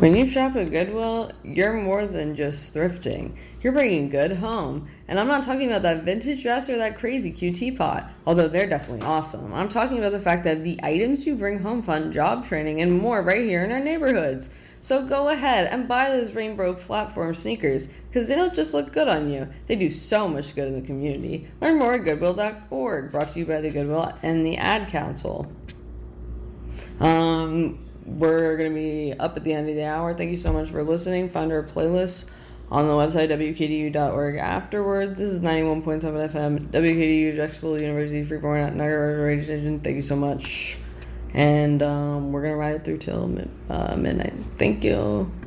When you shop at Goodwill, you're more than just thrifting. You're bringing good home. And I'm not talking about that vintage dress or that crazy cute teapot, although they're definitely awesome. I'm talking about the fact that the items you bring home fund job training and more right here in our neighborhoods. So go ahead and buy those Rainbow Platform sneakers, because they don't just look good on you, they do so much good in the community. Learn more at Goodwill.org, brought to you by the Goodwill and the Ad Council. We're going to be up at the end of the hour. Thank you so much for listening. Find our playlist on the website, wkdu.org afterwards. This is 91.7 FM, WKDU, Jacksonville University, Freeport, Niagara Radio Station. Thank you so much. And we're going to ride it through till midnight. Thank you.